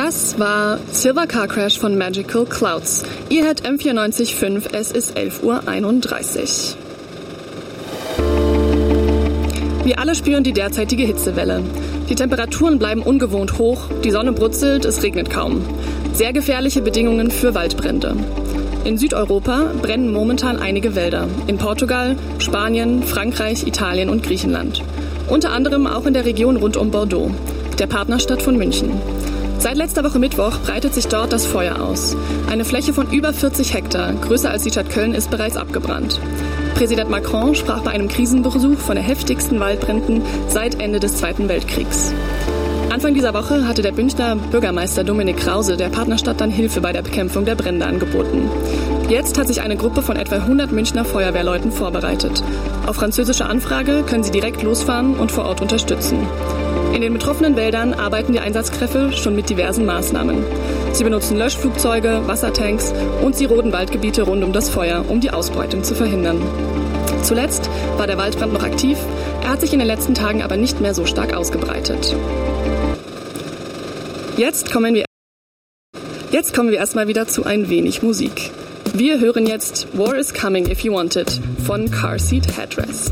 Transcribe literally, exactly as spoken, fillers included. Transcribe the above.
Das war Silver Car Crash von Magical Clouds. Ihr hört M vierundneunzig Komma fünf, es ist elf Uhr einunddreißig. Wir alle spüren die derzeitige Hitzewelle. Die Temperaturen bleiben ungewohnt hoch, die Sonne brutzelt, es regnet kaum. Sehr gefährliche Bedingungen für Waldbrände. In Südeuropa brennen momentan einige Wälder. In Portugal, Spanien, Frankreich, Italien und Griechenland. Unter anderem auch in der Region rund um Bordeaux, der Partnerstadt von München. Seit letzter Woche Mittwoch breitet sich dort das Feuer aus. Eine Fläche von über vierzig Hektar, größer als die Stadt Köln, ist bereits abgebrannt. Präsident Macron sprach bei einem Krisenbesuch von den heftigsten Waldbränden seit Ende des Zweiten Weltkriegs. Anfang dieser Woche hatte der Münchner Bürgermeister Dominik Krause der Partnerstadt dann Hilfe bei der Bekämpfung der Brände angeboten. Jetzt hat sich eine Gruppe von etwa hundert Münchner Feuerwehrleuten vorbereitet. Auf französische Anfrage können sie direkt losfahren und vor Ort unterstützen. In den betroffenen Wäldern arbeiten die Einsatzkräfte schon mit diversen Maßnahmen. Sie benutzen Löschflugzeuge, Wassertanks und sie roden Waldgebiete rund um das Feuer, um die Ausbreitung zu verhindern. Zuletzt war der Waldbrand noch aktiv, er hat sich in den letzten Tagen aber nicht mehr so stark ausgebreitet. Jetzt kommen wir, jetzt kommen wir erstmal wieder zu ein wenig Musik. Wir hören jetzt War is Coming If You Want It von Car Seat Headrest.